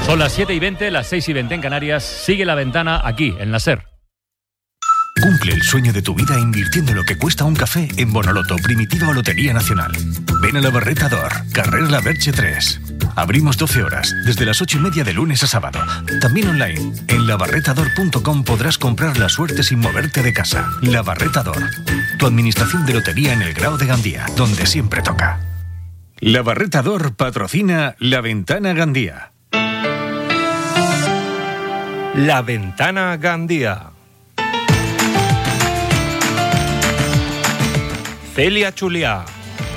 Son las 7:20, las 6:20 en Canarias. Sigue La Ventana aquí, en la SER. Cumple el sueño de tu vida invirtiendo lo que cuesta un café en Bonoloto, Primitiva o Lotería Nacional. Ven a la Barreta d'Or, carrer La Verge 3. Abrimos 12 horas, desde las 8:30 de lunes a sábado. También online. En labarretador.com podrás comprar la suerte sin moverte de casa. La Barreta d'Or, tu administración de lotería en el Grao de Gandía, donde siempre toca. La Barreta d'Or patrocina La Ventana Gandía. La Ventana Gandía. Celia Julià.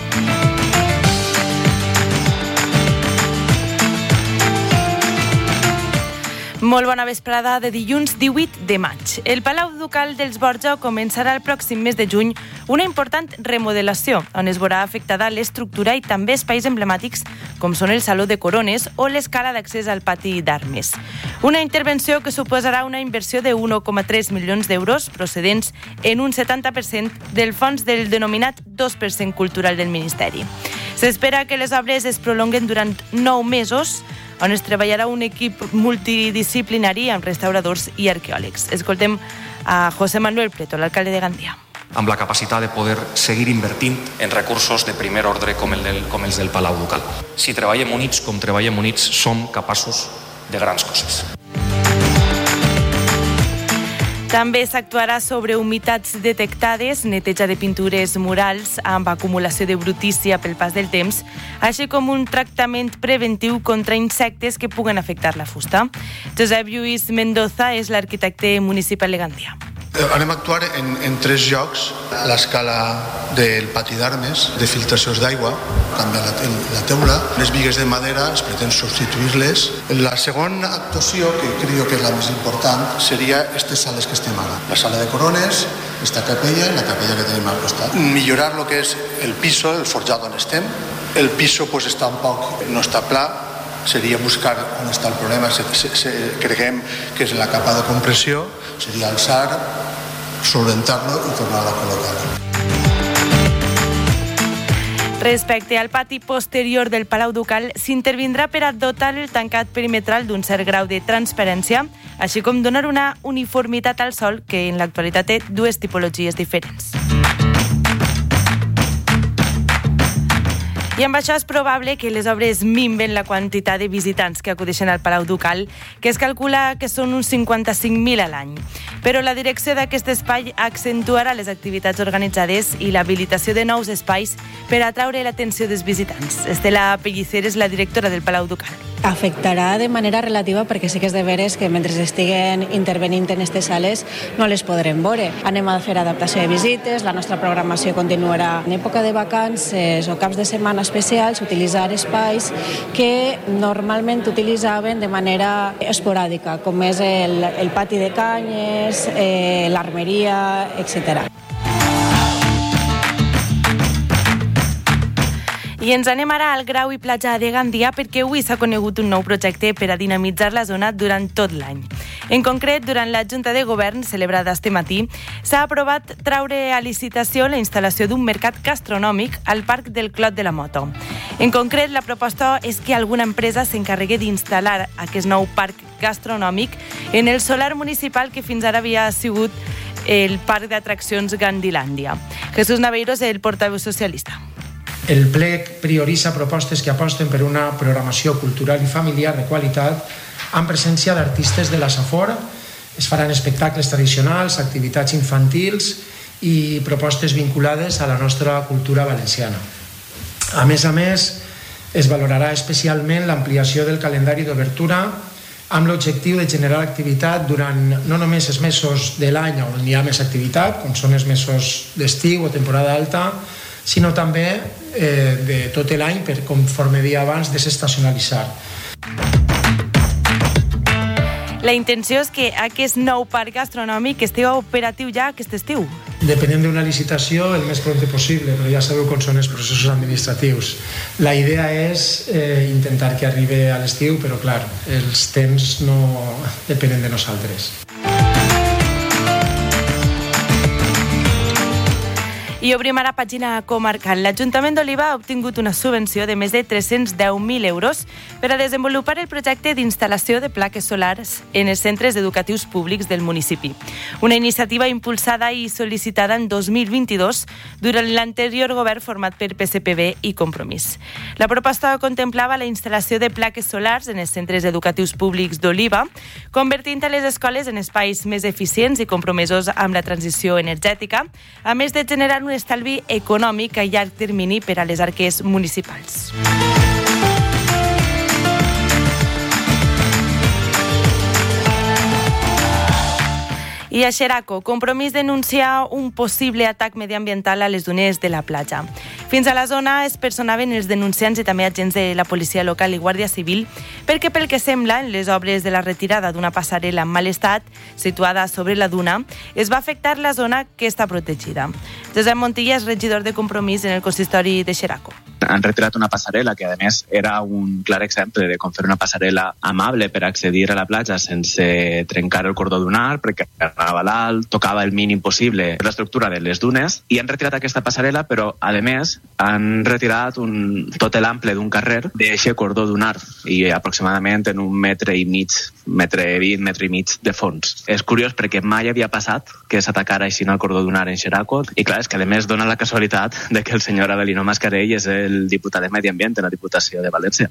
Molt bona vesprada de dilluns 18 de maig. El Palau Ducal dels Borja començarà el pròxim mes de juny una important remodelació, on es veurà afectada l'estructura i també espais emblemàtics com són el Saló de Corones o l'escala d'accés al pati d'armes. Una intervenció que suposarà una inversió de 1,3 milions d'euros procedents en un 70% del fons del denominat 2% cultural del Ministeri. S'espera que les obres es prolonguen durant 9 mesos, on es treballarà un equip multidisciplinari amb restauradors i arqueòlegs. Escoltem a José Manuel Preto, l'alcalde de Gandia. Amb la capacitat de poder seguir invertint en recursos de primer ordre com els del Palau Ducal. Si treballem units com treballem units, som capaços de grans coses. També s'actuarà sobre humitats detectades, neteja de pintures murals amb acumulació de brutícia pel pas del temps, així com un tractament preventiu contra insectes que puguen afectar la fusta. Josep Lluís Mendoza és l'arquitecte municipal de Gandia. Anem a actuar en 3 llocs: l'escala del pati d'armes, de filtracions d'aigua, també la teula, les bigues de madera es pretén substituir-les. La segona actuació, que crec que és la més important, seria aquestes sales que estem ara. La sala de Corones, esta capella i la capella que tenim al costat. Millorar el que és el piso, el forjat on estem. El piso està un poc, no està pla, seria buscar on està el problema. Creiem que és la capa de compressió, seria alçar, solventar-lo i tornar-la a col·locar. Respecte al pati posterior del Palau Ducal, s'intervindrà per a dotar el tancat perimetral d'un cert grau de transparència, així com donar una uniformitat al sòl que en l'actualitat té 2 tipologies diferents. I amb això és probable que les obres minven la quantitat de visitants que acudeixen al Palau Ducal, que es calcula que són uns 55.000 a l'any. Però la direcció d'aquest espai accentuarà les activitats organitzades i l'habilitació de nous espais per atraure l'atenció dels visitants. Estela Pellicer és la directora del Palau Ducal. Afectarà de manera relativa perquè sí que és de veres que mentre estiguen intervenint en aquestes sales no les podrem veure. Anem a fer adaptació de visites, la nostra programació continuarà. En època de vacances o caps de setmana especials, utilitzar espais que normalment utilitzaven de manera esporàdica, com és el pati de canyes, l'armeria, etc. I ens anem ara al Grau i Platja de Gandia perquè avui s'ha conegut un nou projecte per a dinamitzar la zona durant tot l'any. En concret, durant la Junta de Govern, celebrada este matí, s'ha aprovat traure a licitació la instal·lació d'un mercat gastronòmic al Parc del Clot de la Moto. En concret, la proposta és que alguna empresa s'encarregui d'instal·lar aquest nou parc gastronòmic en el solar municipal que fins ara havia sigut el Parc d'Atraccions Gandilàndia. Jesús Naveiro és el portaveu socialista. El ple prioritza propostes que aposten per una programació cultural i familiar de qualitat amb presència d'artistes de la Safor. Es faran espectacles tradicionals, activitats infantils i propostes vinculades a la nostra cultura valenciana. A més, es valorarà especialment l'ampliació del calendari d'obertura amb l'objectiu de generar activitat durant no només els mesos de l'any on hi ha més activitat, com són els mesos d'estiu o temporada alta, sinó també de tot l'any, per, conforme dia abans, desestacionalitzar. La intenció és que aquest nou parc gastronòmic estigui operatiu ja aquest estiu. Depenent d'una licitació, el més pront possible, però ja sabeu com són els processos administratius. La idea és intentar que arribi a l'estiu, però clar, els temps no depenen de nosaltres. I obrim ara pàgina comarcal. L'Ajuntament d'Oliva ha obtingut una subvenció de més de 310.000 euros per a desenvolupar el projecte d'instal·lació de plaques solars en els centres educatius públics del municipi. Una iniciativa impulsada i sol·licitada en 2022 durant l'anterior govern format per PSPB i Compromís. La proposta contemplava la instal·lació de plaques solars en els centres educatius públics d'Oliva, convertint a les escoles en espais més eficients i compromesos amb la transició energètica, a més de generar un estalvi econòmic a llarg termini per a les arques municipals. I a Xeraco, Compromís denuncia un possible atac mediambiental a les dunes de la platja. Fins a la zona es personaven els denunciants i també agents de la policia local i Guàrdia Civil perquè, pel que sembla, en les obres de la retirada d'una passarel·la en mal estat, situada sobre la duna, es va afectar la zona que està protegida. Josep Montilla és regidor de Compromís en el consistori de Xeraco. Han retirat una passarel·la que, a més, era un clar exemple de com fer una passarel·la amable per accedir a la platja sense trencar el cordó dunar, perquè anava dalt, tocava el mínim possible l'estructura de les dunes, i han retirat aquesta passarel·la, però, a més, han retirat tot l'ample d'un carrer d'eixe cordó dunar, i aproximadament en 1,5 metres, 1,20 metres de fons. És curiós perquè mai havia passat que s'atacara així el cordó dunar en Xeraco, i clar, és que, a més, dona la casualitat de que el senyor Avelino Mascarell és el diputat de Medi Ambient en la Diputació de València.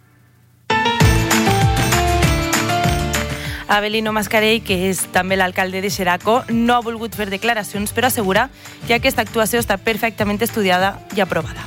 Avelino Mascarell, que és també l'alcalde de Xeraco, no ha volgut fer declaracions, però assegura que aquesta actuació està perfectament estudiada i aprovada.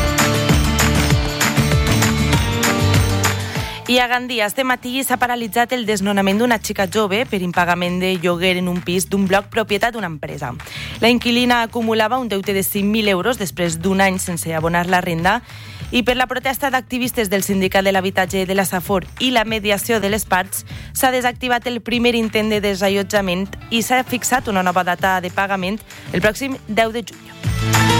I a Gandia, este matí s'ha paralitzat el desnonament d'una xica jove per impagament de lloguer en un pis d'un bloc propietat d'una empresa. La inquilina acumulava un deute de 5.000 euros després d'un any sense abonar la renda, i per la protesta d'activistes del Sindicat de l'Habitatge de la Safor i la mediació de les parts, s'ha desactivat el primer intent de desallotjament i s'ha fixat una nova data de pagament el pròxim 10 de juny.